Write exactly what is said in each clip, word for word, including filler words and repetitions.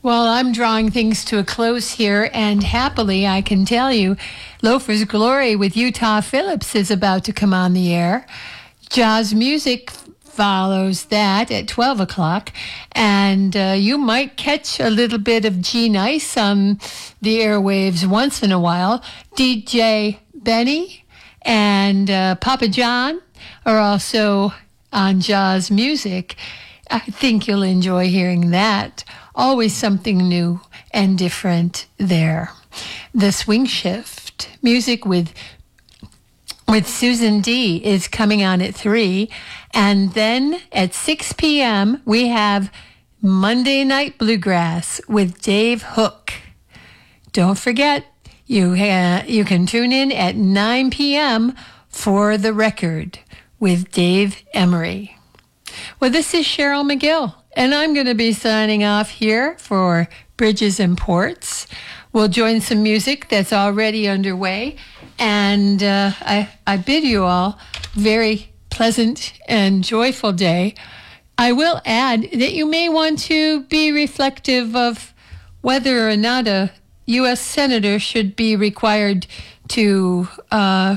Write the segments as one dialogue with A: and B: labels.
A: Well, I'm drawing things to a close here, and happily I can tell you Loafer's Glory with Utah Phillips is about to come on the air. Jazz music follows that at twelve o'clock, and uh, you might catch a little bit of G Nice on the airwaves once in a while. D J Benny and uh, Papa John are also on Jazz music. I think you'll enjoy hearing that. Always something new and different there. The Swing Shift music with with Susan D is coming on at three. And then at six p.m., we have Monday Night Bluegrass with Dave Hook. Don't forget, you, ha- you can tune in at nine p.m. for The Record with Dave Emery. Well, this is Cheryl McGill, and I'm going to be signing off here for Bridges and Ports. We'll join some music that's already underway, and uh, I, I bid you all very pleasant and joyful day. I will add that you may want to be reflective of whether or not a U S senator should be required to uh,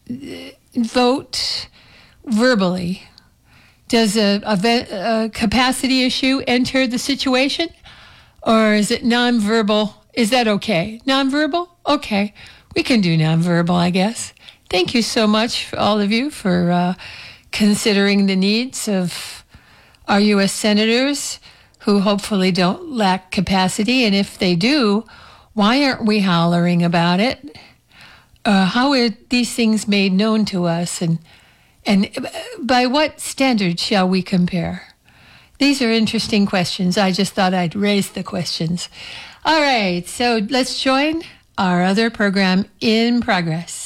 A: vote verbally. Does a, a, a capacity issue enter the situation? Or is it nonverbal? Is that okay? Nonverbal? Okay. We can do nonverbal, I guess. Thank you so much, all of you, for uh, considering the needs of our U S senators who hopefully don't lack capacity. And if they do, why aren't we hollering about it? Uh, how are these things made known to us? And And by what standards shall we compare? These are interesting questions. I just thought I'd raise the questions. All right, so let's join our other program in progress.